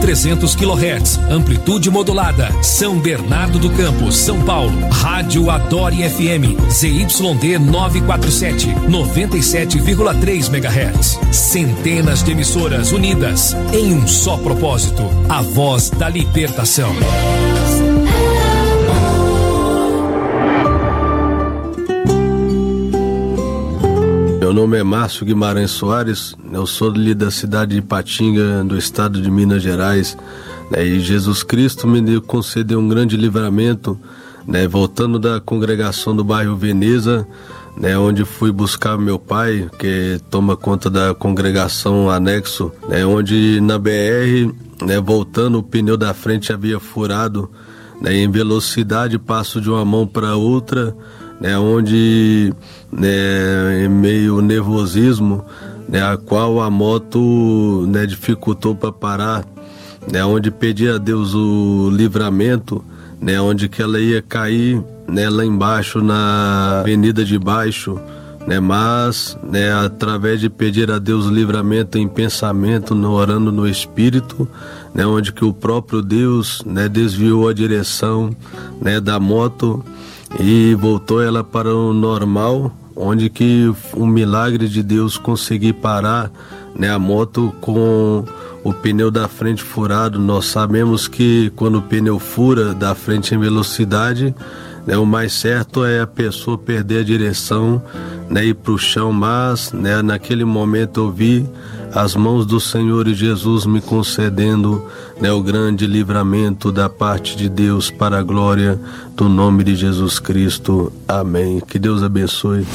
1300 kHz, amplitude modulada, São Bernardo do Campo, São Paulo. Rádio Adore FM, ZYD 947, 97,3 MHz. Centenas de emissoras unidas em um só propósito, a voz da libertação. Meu nome é Márcio Guimarães Soares, eu sou da cidade de Ipatinga, do estado de Minas Gerais, e Jesus Cristo me concedeu um grande livramento, voltando da congregação do bairro Veneza, onde fui buscar meu pai, que toma conta da congregação anexo, onde na BR, voltando, o pneu da frente havia furado, em velocidade passo de uma mão para outra, onde em meio nervosismo, a qual a moto dificultou para parar, onde pedi a Deus o livramento, onde que ela ia cair, lá embaixo na avenida de baixo, mas através de pedir a Deus o livramento em pensamento, orando no Espírito, onde que o próprio Deus desviou a direção da moto e voltou ela para o normal, onde que o milagre de Deus consegui parar a moto com o pneu da frente furado. Nós sabemos que quando o pneu fura da frente em velocidade, o mais certo é a pessoa perder a direção, ir para o chão, mas naquele momento eu vi as mãos do Senhor e Jesus me concedendo o grande livramento da parte de Deus, para a glória do nome de Jesus Cristo. Amém. Que Deus abençoe.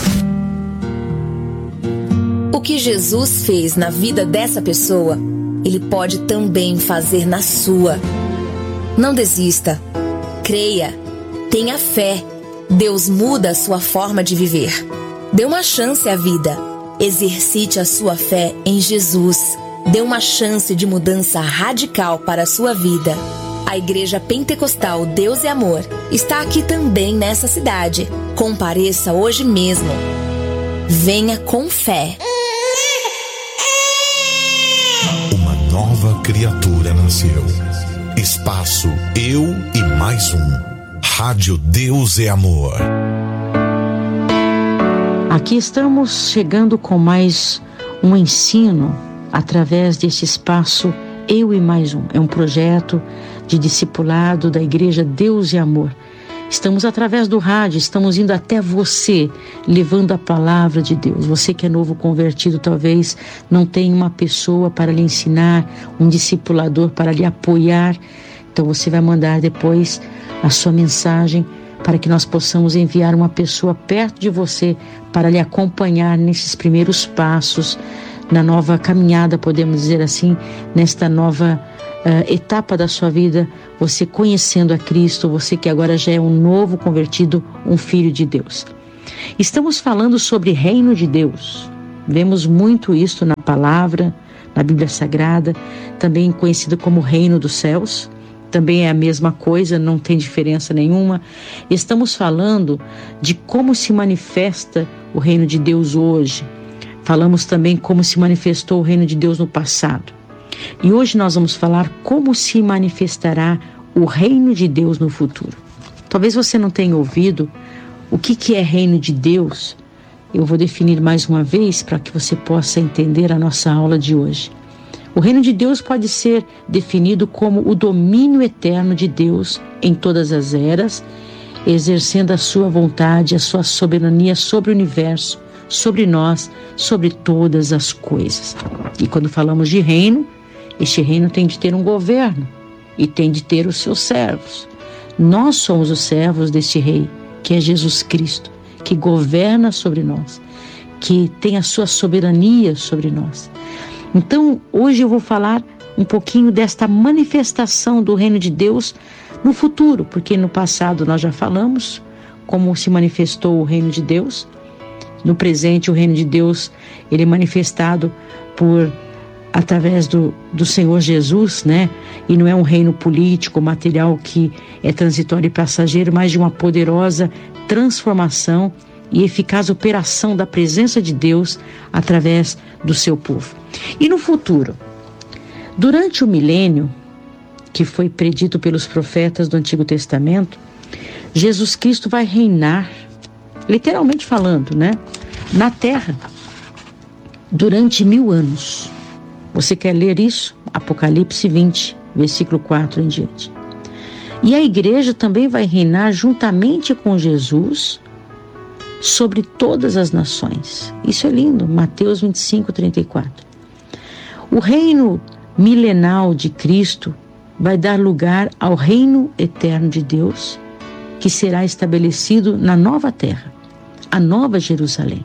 O que Jesus fez na vida dessa pessoa, Ele pode também fazer na sua. Não desista. Creia. Tenha fé. Deus muda a sua forma de viver. Dê uma chance à vida. Exercite a sua fé em Jesus. Dê uma chance de mudança radical para a sua vida. A Igreja Pentecostal Deus é Amor está aqui também nessa cidade. Compareça hoje mesmo. Venha com fé. Uma nova criatura nasceu. Espaço Eu e Mais Um. Rádio Deus é Amor. Aqui estamos chegando com mais um ensino através desse espaço Eu e Mais Um. É um projeto de discipulado da Igreja Deus e Amor. Estamos através do rádio, estamos indo até você, levando a palavra de Deus. Você que é novo convertido, talvez não tenha uma pessoa para lhe ensinar, um discipulador para lhe apoiar. Então você vai mandar depois a sua mensagem para que nós possamos enviar uma pessoa perto de você para lhe acompanhar nesses primeiros passos, na nova caminhada, podemos dizer assim, nesta nova etapa da sua vida, você conhecendo a Cristo, você que agora já é um novo convertido, um filho de Deus. Estamos falando sobre reino de Deus. Vemos muito isso na palavra, na Bíblia Sagrada, também conhecido como reino dos céus. Também é a mesma coisa, não tem diferença nenhuma. Estamos falando de como se manifesta o reino de Deus hoje. Falamos também como se manifestou o reino de Deus no passado. E hoje nós vamos falar como se manifestará o reino de Deus no futuro. Talvez você não tenha ouvido o que é reino de Deus. Eu vou definir mais uma vez para que você possa entender a nossa aula de hoje. O reino de Deus pode ser definido como o domínio eterno de Deus em todas as eras, exercendo a sua vontade, a sua soberania sobre o universo, sobre nós, sobre todas as coisas. E quando falamos de reino, este reino tem de ter um governo e tem de ter os seus servos. Nós somos os servos deste rei, que é Jesus Cristo, que governa sobre nós, que tem a sua soberania sobre nós. Então, hoje eu vou falar um pouquinho desta manifestação do reino de Deus no futuro, porque no passado nós já falamos como se manifestou o reino de Deus. No presente, o reino de Deus, ele é manifestado através do Senhor Jesus, né? E não é um reino político, material que é transitório e passageiro, mas de uma poderosa transformação e eficaz operação da presença de Deus através do seu povo. E no futuro, durante o milênio, que foi predito pelos profetas do Antigo Testamento, Jesus Cristo vai reinar, literalmente falando, né, na terra, durante 1000 anos. Você quer ler isso? Apocalipse 20, versículo 4 em diante. E a igreja também vai reinar juntamente com Jesus sobre todas as nações. Isso é lindo, Mateus 25, 34. O reino milenal de Cristo vai dar lugar ao reino eterno de Deus, que será estabelecido na nova terra, a nova Jerusalém.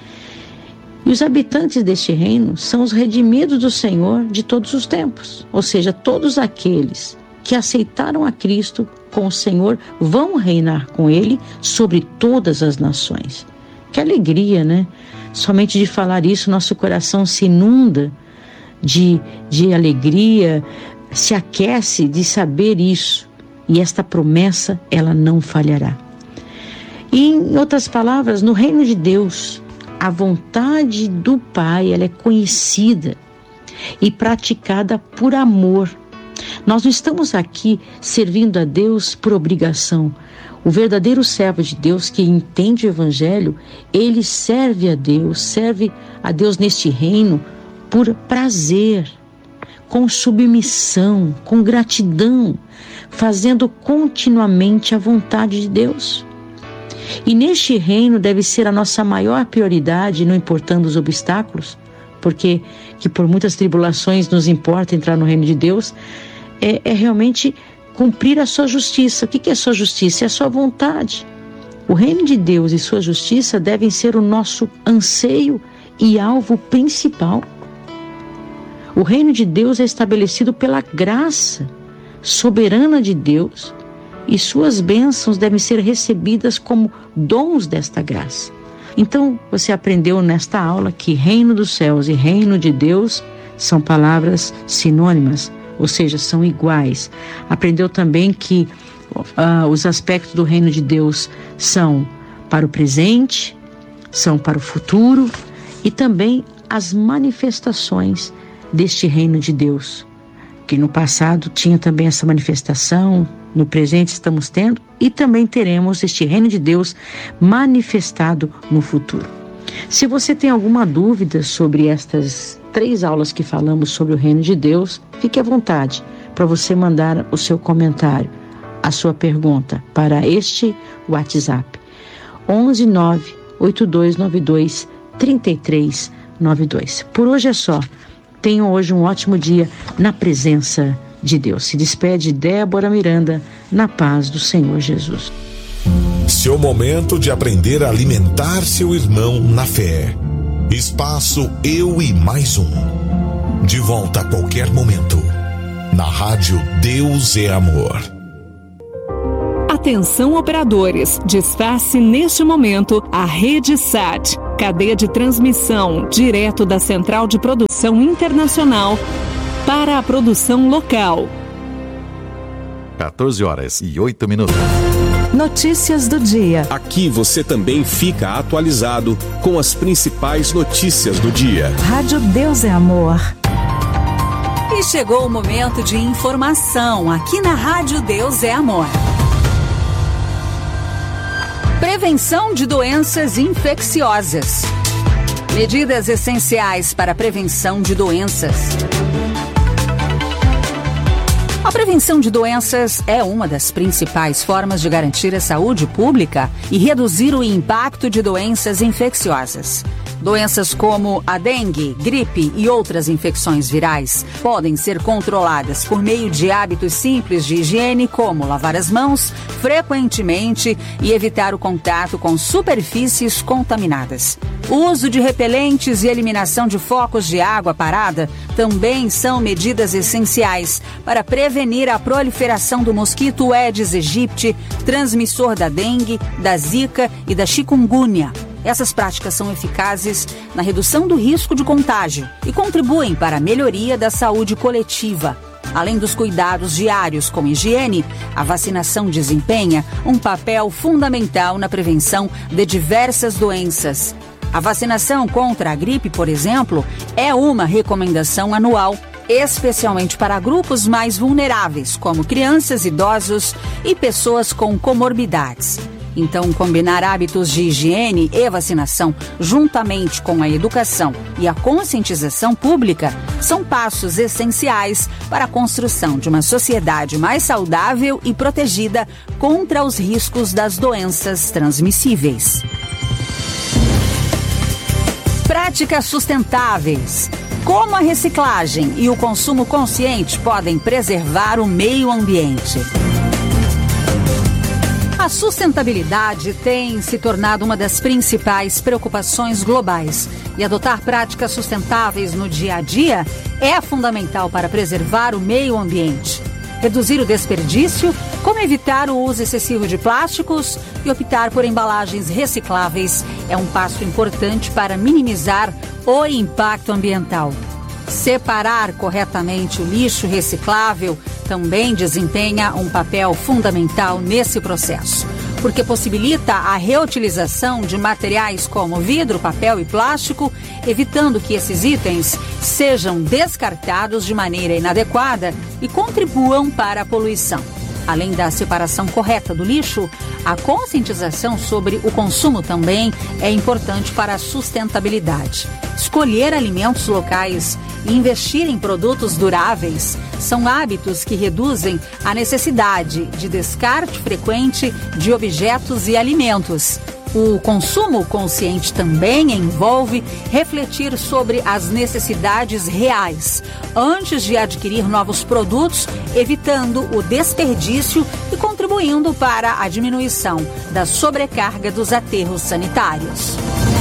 E os habitantes deste reino são os redimidos do Senhor de todos os tempos, ou seja, todos aqueles que aceitaram a Cristo com o Senhor vão reinar com Ele sobre todas as nações. Que alegria, né? Somente de falar isso, nosso coração se inunda de alegria, se aquece de saber isso. E esta promessa, ela não falhará. E, em outras palavras, no reino de Deus, a vontade do Pai, ela é conhecida e praticada por amor. Nós não estamos aqui servindo a Deus por obrigação. O verdadeiro servo de Deus que entende o Evangelho, ele serve a Deus neste reino por prazer, com submissão, com gratidão, fazendo continuamente a vontade de Deus. E neste reino deve ser a nossa maior prioridade, não importando os obstáculos, porque que por muitas tribulações nos importa entrar no reino de Deus, é realmente cumprir a sua justiça. O que é a sua justiça? É a sua vontade. O reino de Deus e sua justiça devem ser o nosso anseio e alvo principal. O reino de Deus é estabelecido pela graça soberana de Deus e suas bênçãos devem ser recebidas como dons desta graça. Então, você aprendeu nesta aula que reino dos céus e reino de Deus são palavras sinônimas, ou seja, são iguais. Aprendeu também que os aspectos do reino de Deus são para o presente, são para o futuro e também as manifestações deste reino de Deus, que no passado tinha também essa manifestação, no presente estamos tendo e também teremos este reino de Deus manifestado no futuro. Se você tem alguma dúvida sobre estas 3 aulas que falamos sobre o reino de Deus, fique à vontade para você mandar o seu comentário, a sua pergunta para este WhatsApp 11 9 8292 3392. Por hoje é só. Tenham hoje um ótimo dia na presença de Deus. Se despede Débora Miranda, na paz do Senhor Jesus. Seu momento de aprender a alimentar seu irmão na fé. Espaço Eu e Mais Um. De volta a qualquer momento. Na rádio Deus é Amor. Atenção operadores, desface neste momento a Rede SAT, cadeia de transmissão direto da Central de Produção Internacional para a produção local. 14h08. Notícias do dia. Aqui você também fica atualizado com as principais notícias do dia. Rádio Deus é Amor. E chegou o momento de informação aqui na Rádio Deus é Amor. Prevenção de doenças infecciosas. Medidas essenciais para a prevenção de doenças. A prevenção de doenças é uma das principais formas de garantir a saúde pública e reduzir o impacto de doenças infecciosas. Doenças como a dengue, gripe e outras infecções virais podem ser controladas por meio de hábitos simples de higiene, como lavar as mãos frequentemente e evitar o contato com superfícies contaminadas. O uso de repelentes e eliminação de focos de água parada também são medidas essenciais para prevenir a proliferação do mosquito Aedes aegypti, transmissor da dengue, da zika e da chikungunya. Essas práticas são eficazes na redução do risco de contágio e contribuem para a melhoria da saúde coletiva. Além dos cuidados diários com higiene, a vacinação desempenha um papel fundamental na prevenção de diversas doenças. A vacinação contra a gripe, por exemplo, é uma recomendação anual especialmente para grupos mais vulneráveis, como crianças, idosos e pessoas com comorbidades. Então, combinar hábitos de higiene e vacinação juntamente com a educação e a conscientização pública são passos essenciais para a construção de uma sociedade mais saudável e protegida contra os riscos das doenças transmissíveis. Práticas sustentáveis. Como a reciclagem e o consumo consciente podem preservar o meio ambiente? A sustentabilidade tem se tornado uma das principais preocupações globais e adotar práticas sustentáveis no dia a dia é fundamental para preservar o meio ambiente, reduzir o desperdício, como evitar o uso excessivo de plásticos e optar por embalagens recicláveis é um passo importante para minimizar o impacto ambiental. Separar corretamente o lixo reciclável também desempenha um papel fundamental nesse processo, porque possibilita a reutilização de materiais como vidro, papel e plástico, evitando que esses itens sejam descartados de maneira inadequada e contribuam para a poluição. Além da separação correta do lixo, a conscientização sobre o consumo também é importante para a sustentabilidade. Escolher alimentos locais e investir em produtos duráveis são hábitos que reduzem a necessidade de descarte frequente de objetos e alimentos. O consumo consciente também envolve refletir sobre as necessidades reais antes de adquirir novos produtos, evitando o desperdício e contribuindo para a diminuição da sobrecarga dos aterros sanitários.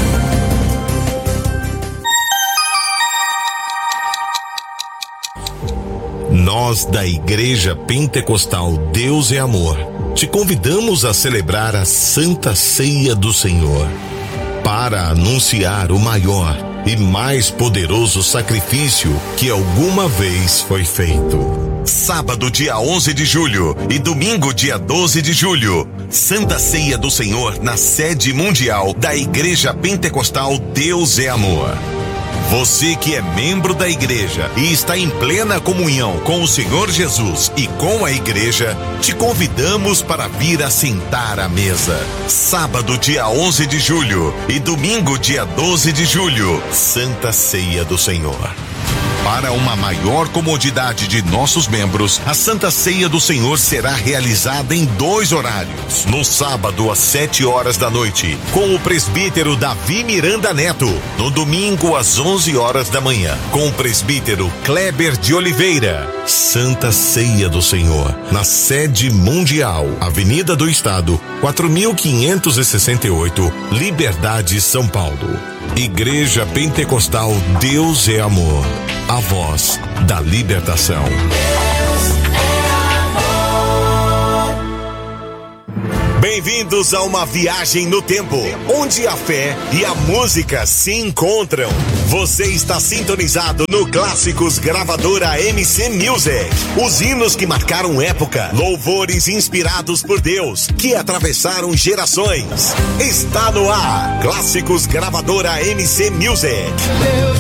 Nós da Igreja Pentecostal Deus é Amor te convidamos a celebrar a Santa Ceia do Senhor para anunciar o maior e mais poderoso sacrifício que alguma vez foi feito. Sábado, dia 11 de julho e domingo, dia 12 de julho, Santa Ceia do Senhor na sede mundial da Igreja Pentecostal Deus é Amor. Você que é membro da igreja e está em plena comunhão com o Senhor Jesus e com a igreja, te convidamos para vir assentar à mesa. Sábado, dia 11 de julho e domingo, dia 12 de julho, Santa Ceia do Senhor. Para uma maior comodidade de nossos membros, a Santa Ceia do Senhor será realizada em 2 horários. No sábado, às 7 horas da noite, com o presbítero Davi Miranda Neto. No domingo, às 11 horas da manhã, com o presbítero Kleber de Oliveira. Santa Ceia do Senhor, na sede mundial, Avenida do Estado, 4568, Liberdade, São Paulo. Igreja Pentecostal Deus é Amor, a voz da libertação. Bem-vindos a uma viagem no tempo, onde a fé e a música se encontram. Você está sintonizado no Clássicos Gravadora MC Music. Os hinos que marcaram época, louvores inspirados por Deus, que atravessaram gerações. Está no ar, Clássicos Gravadora MC Music. Deus